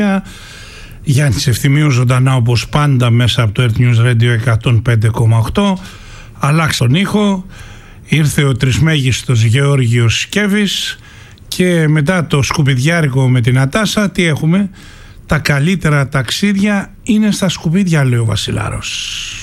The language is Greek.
Γιάννης Ευθυμίου ζωντανά όπως πάντα μέσα από το Earth News Radio 105,8. Αλλάξε τον ήχο, ήρθε ο τρισμέγιστος Γεώργιος Σκέβης και μετά το σκουπιδιάρικο με την Ατάσα τι έχουμε? Τα καλύτερα ταξίδια είναι στα σκουπίδια, λέει ο Βασιλάρος.